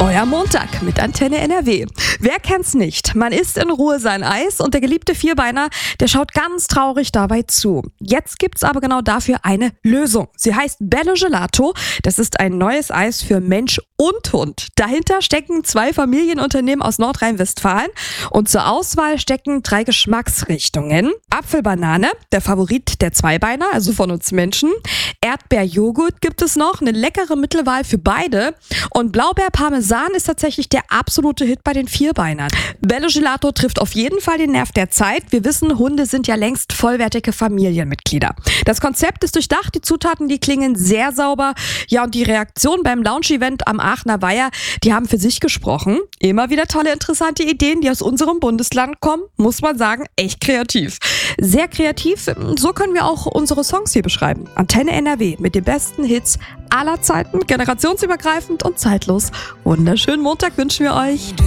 Euer Montag mit Antenne NRW. Wer kennt's nicht? Man isst in Ruhe sein Eis und der geliebte Vierbeiner, der schaut ganz traurig dabei zu. Jetzt gibt's aber genau dafür eine Lösung. Sie heißt Bello Gelato. Das ist ein neues Eis für Mensch und Hund. Dahinter stecken 2 Familienunternehmen aus Nordrhein-Westfalen und zur Auswahl stecken 3 Geschmacksrichtungen. Apfelbanane, der Favorit der Zweibeiner, also von uns Menschen. Erdbeerjoghurt gibt es noch, eine leckere Mittelwahl für beide. Und Blaubeer-Parmesan ist tatsächlich der absolute Hit bei den Vierbeinern. Bello Gelato trifft auf jeden Fall den Nerv der Zeit. Wir wissen, Hunde sind ja längst vollwertige Familienmitglieder. Das Konzept ist durchdacht, die Zutaten, die klingen sehr sauber. Ja, und die Reaktion beim Lounge-Event am Aachener Weiher, die haben für sich gesprochen. Immer wieder tolle, interessante Ideen, die aus unserem Bundesland kommen, muss man sagen, echt kreativ. Sehr kreativ, so können wir auch unsere Songs hier beschreiben. Antenne NRW mit den besten Hits aller Zeiten, generationsübergreifend und zeitlos. Wunderschönen Montag wünschen wir euch.